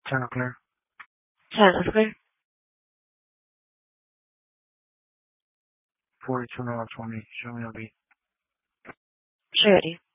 Channel clear. Channel clear. 42 now 20. Show me a beat. Ready.